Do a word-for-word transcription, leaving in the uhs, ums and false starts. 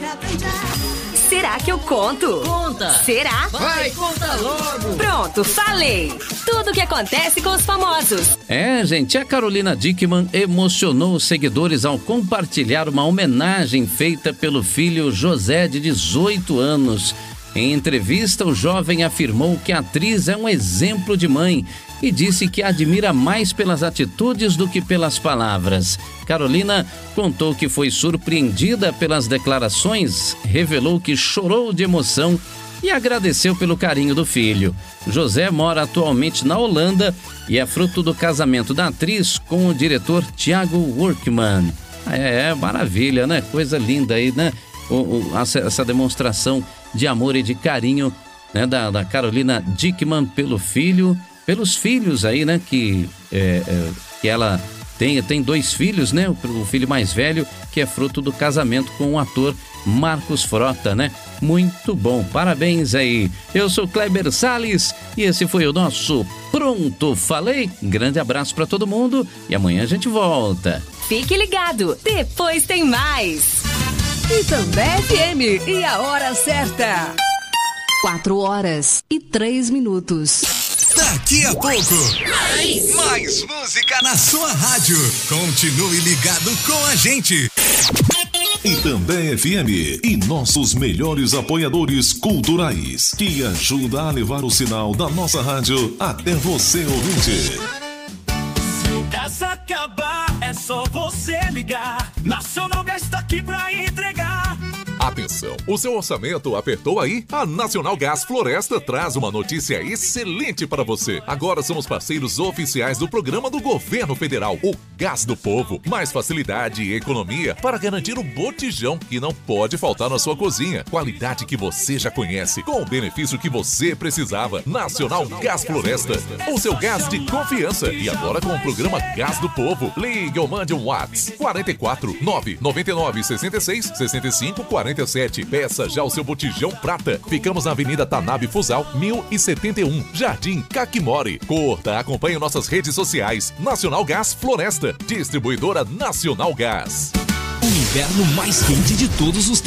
Será que eu conto? Conta! Será? Vai, conta logo! Pronto, falei! Tudo o que acontece com os famosos. É, gente, a Carolina Dickmann emocionou os seguidores ao compartilhar uma homenagem feita pelo filho José, de dezoito anos. Em entrevista, o jovem afirmou que a atriz é um exemplo de mãe e disse que a admira mais pelas atitudes do que pelas palavras. Carolina contou que foi surpreendida pelas declarações, revelou que chorou de emoção e agradeceu pelo carinho do filho. José mora atualmente na Holanda e é fruto do casamento da atriz com o diretor Thiago Workman. É, é maravilha, né? Coisa linda aí, né? O, o, essa demonstração de amor e de carinho, né, da, da Carolina Dickmann pelo filho, pelos filhos aí, né? Que, é, é, que ela tem, tem dois filhos, né? O, o filho mais velho, que é fruto do casamento com o ator Marcos Frota, né? Muito bom, parabéns aí. Eu sou Kleber Salles e esse foi o nosso Pronto Falei. Grande abraço pra todo mundo e amanhã a gente volta. Fique ligado, depois tem mais. Itambé F M e a hora certa. Quatro horas e três minutos. Daqui a pouco, mais, mais música na sua rádio. Continue ligado com a gente. Itambé F M e nossos melhores apoiadores culturais, que ajuda a levar o sinal da nossa rádio até você, ouvinte. Se acabar, é só você ligar. Nacional Gás está aqui pra entregar. Atenção, o seu orçamento apertou aí? A Nacional Gás Floresta traz uma notícia excelente para você. Agora somos parceiros oficiais do programa do Governo Federal, o Gás do Povo. Mais facilidade e economia para garantir um botijão que não pode faltar na sua cozinha. Qualidade que você já conhece, com o benefício que você precisava. Nacional Gás Floresta, o seu gás de confiança. E agora com o programa Gás do Povo. Ligue ou mande um WhatsApp quarenta e quatro, nove nove nove, sessenta e seis, sessenta e cinco, quarenta e sete. Peça já o seu botijão prata. Ficamos na Avenida Tanabe Fusal, mil e setenta e um, Jardim Caquimori. Curta, acompanhe nossas redes sociais. Nacional Gás Floresta, distribuidora Nacional Gás. O inverno mais quente de todos os tempos.